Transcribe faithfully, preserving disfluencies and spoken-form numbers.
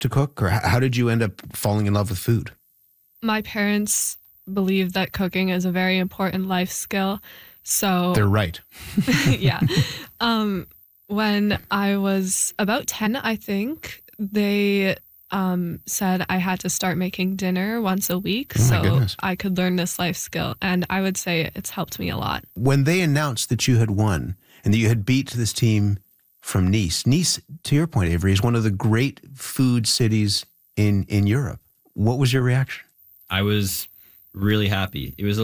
to cook, or h- how did you end up falling in love with food? My parents believe that cooking is a very important life skill. So They're right. yeah. Um, when I was about ten, I think, they um, said I had to start making dinner once a week Oh, my so goodness. I could learn this life skill. And I would say it's helped me a lot. When they announced that you had won and that you had beat this team from Nice, Nice, to your point, Avery, is one of the great food cities in, in Europe. What was your reaction? I was really happy. It was a